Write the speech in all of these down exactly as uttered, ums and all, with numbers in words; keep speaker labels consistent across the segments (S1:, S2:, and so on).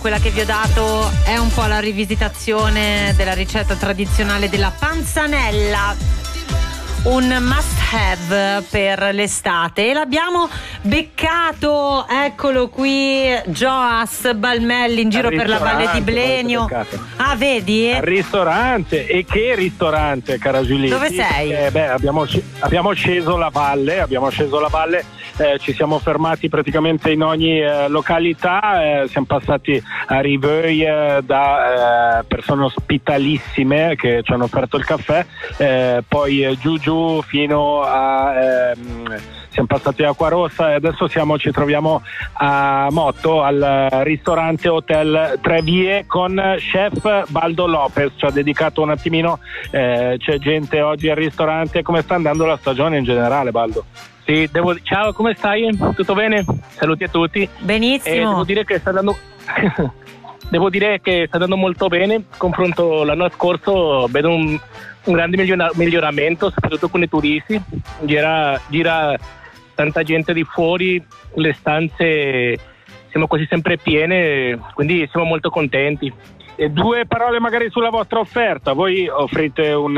S1: quella che vi ho dato è un po' la rivisitazione della ricetta tradizionale della panzanella, un must have per l'estate, e l'abbiamo beccato, eccolo qui, Gioas Balmelli in giro per la Valle di Blenio. Ah, vedi?
S2: Al ristorante, e che ristorante, cara Giulia?
S1: Dove sei?
S2: Eh, beh, abbiamo, abbiamo sceso la valle, abbiamo sceso la valle, eh, ci siamo fermati praticamente in ogni eh, località, eh, siamo passati a Riveuil eh, da eh, persone ospitalissime che ci hanno offerto il caffè, eh, poi eh, giù giù fino a ehm, siamo passati a Acquarossa e adesso siamo, ci troviamo a Motto al ristorante Hotel Tre Vie con chef Baldo Lopez. Ci ha dedicato un attimino, eh, c'è gente oggi al ristorante. Come sta andando la stagione in generale, Baldo?
S3: Sì, devo, ciao, come stai? Tutto bene? Saluti a tutti.
S1: Benissimo.
S3: Eh, devo dire che sta andando devo dire che sta andando molto bene. Confronto l'anno scorso vedo un, un grande migliora- miglioramento, soprattutto con i turisti. Gira, gira tanta gente di fuori, le stanze siamo quasi sempre piene, quindi siamo molto contenti.
S2: E due parole magari sulla vostra offerta. Voi offrite un,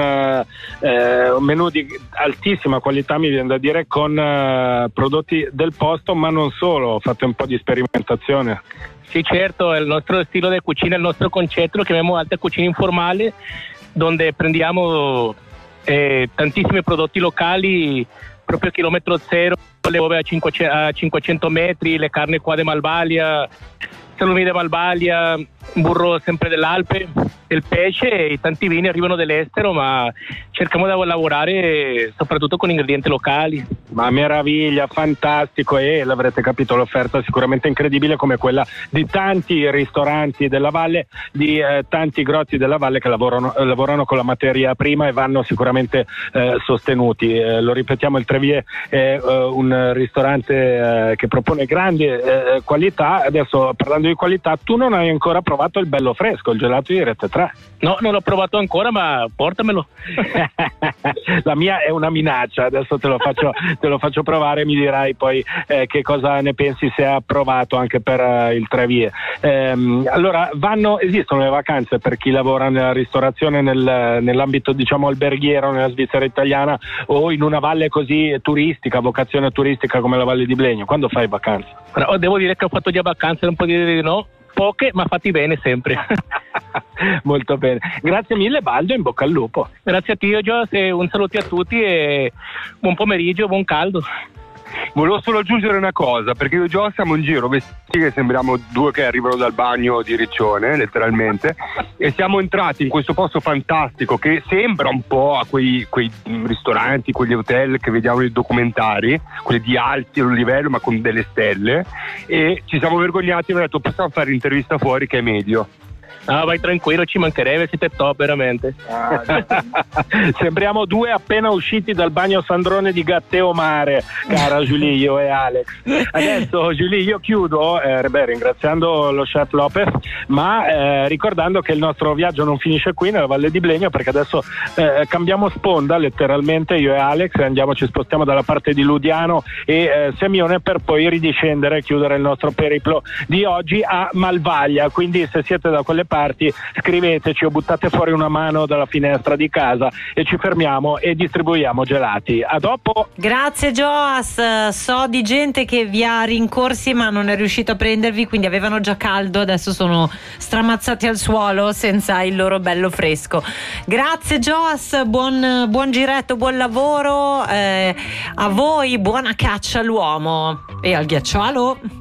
S2: eh, un menù di altissima qualità, mi viene da dire, con eh, prodotti del posto, ma non solo, fate un po' di sperimentazione.
S3: Sì, certo, il nostro stile di cucina, il nostro concetto lo chiamiamo alta cucina informale, dove prendiamo eh, tantissimi prodotti locali proprio chilometro zero, le uova a cinquecento metri, le carni qua di Malvalia, salumi di Malvalia, burro sempre dell'Alpe, il pesce, e tanti vini arrivano dall'estero, ma cerchiamo di lavorare soprattutto con ingredienti locali.
S2: Ma meraviglia, fantastico, e l'avrete capito, l'offerta è sicuramente incredibile, come quella di tanti ristoranti della valle, di eh, tanti grotti della valle che lavorano, eh, lavorano con la materia prima e vanno sicuramente eh, sostenuti. Eh, lo ripetiamo, il Tre Vie è eh, un ristorante eh, che propone grandi eh, qualità. Adesso, parlando di qualità, tu non hai ancora provato il bello fresco, il gelato di Rete tre.
S3: No, non l'ho provato ancora, ma portamelo.
S2: La mia è una minaccia, adesso te lo faccio, te lo faccio provare, mi dirai poi eh, che cosa ne pensi, se è approvato anche per uh, il Tre Vie. Ehm, allora, vanno, esistono le vacanze per chi lavora nella ristorazione nel, nell'ambito, diciamo, alberghiero nella Svizzera italiana, o in una valle così turistica, vocazione turistica come la Valle di Blenio? Quando fai vacanze?
S3: Però devo dire che ho fatto già vacanze, non può dire di no, poche, ma fatti bene sempre.
S2: Molto bene, grazie mille Baldo, in bocca al lupo.
S3: Grazie a te, Giose, un saluto a tutti e buon pomeriggio, buon caldo.
S4: Volevo solo aggiungere una cosa, perché io e Gio siamo in giro vestiti che sembriamo due che arrivano dal bagno di Riccione, letteralmente, e siamo entrati in questo posto fantastico che sembra un po' a quei, quei ristoranti, quegli hotel che vediamo nei documentari, quelli di alto livello ma con delle stelle, e ci siamo vergognati e abbiamo detto possiamo fare l'intervista fuori che è meglio.
S3: Ah, vai tranquillo, ci mancherebbe, siete top veramente.
S2: Ah, sembriamo due appena usciti dal bagno Sandrone di Gatteo Mare, cara Giulia, io e Alex. Adesso Giulia, io chiudo eh, beh, ringraziando lo chef Lopez, ma eh, ricordando che il nostro viaggio non finisce qui nella Valle di Blenio, perché adesso eh, cambiamo sponda letteralmente, io e Alex, e andiamo, ci spostiamo dalla parte di Ludiano e eh, Semione, per poi ridiscendere e chiudere il nostro periplo di oggi a Malvaglia. Quindi se siete da quelle parti, scriveteci o buttate fuori una mano dalla finestra di casa e ci fermiamo e distribuiamo gelati. A dopo.
S1: Grazie Joas, so di gente che vi ha rincorsi ma non è riuscito a prendervi, quindi avevano già caldo, adesso sono stramazzati al suolo senza il loro bello fresco. Grazie Joas, buon, buon giretto, buon lavoro, eh, a voi buona caccia all'uomo e al ghiacciolo.